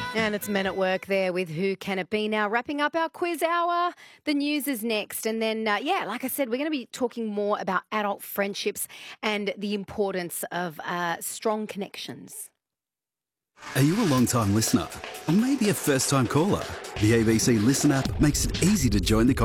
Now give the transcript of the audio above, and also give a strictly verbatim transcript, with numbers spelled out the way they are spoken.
And it's Men at Work there with Who Can It Be now. Wrapping up our quiz hour. The news is next. And then, uh, yeah, like I said, we're going to be talking more about adult friendships and the importance of uh, strong connections. Are you a long-time listener? Or maybe a first-time caller? The A B C Listen app makes it easy to join the conversation.